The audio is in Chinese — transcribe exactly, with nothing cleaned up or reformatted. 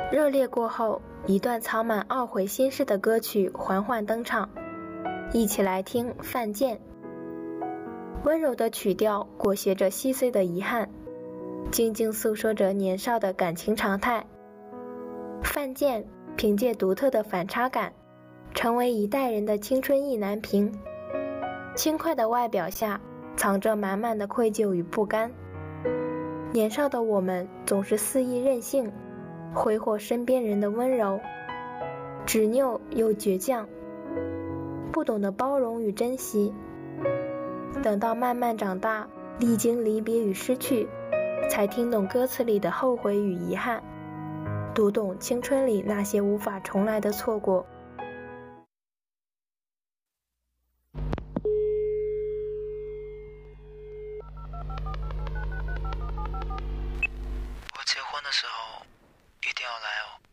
热烈过后，一段藏满懊悔心事的歌曲缓缓登场，一起来听《犯贱》。温柔的曲调裹挟着细碎的遗憾，静静诉说着年少的感情常态。犯贱凭借独特的反差感，成为一代人的青春意难平。轻快的外表下，藏着满满的愧疚与不甘。年少的我们总是肆意任性，挥霍身边人的温柔，执拗又倔强，不懂得包容与珍惜。等到慢慢长大，历经离别与失去，才听懂歌词里的后悔与遗憾，读懂青春里那些无法重来的错过。 我结婚的时候一定要来哦。